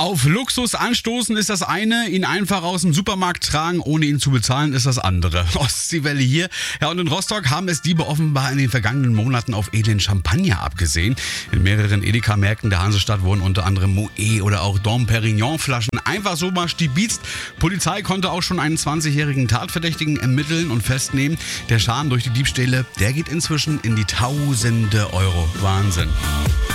Auf Luxus anstoßen ist das eine, ihn einfach aus dem Supermarkt tragen, ohne ihn zu bezahlen, ist das andere. Ostseewelle hier. Ja, und in Rostock haben es Diebe offenbar in den vergangenen Monaten auf edlen Champagner abgesehen. In mehreren Edeka-Märkten der Hansestadt wurden unter anderem Moet oder auch Dom Perignon-Flaschen einfach so mal stibitzt. Polizei konnte auch schon einen 20-jährigen Tatverdächtigen ermitteln und festnehmen. Der Schaden durch die Diebstähle, der geht inzwischen in die Tausende Euro. Wahnsinn.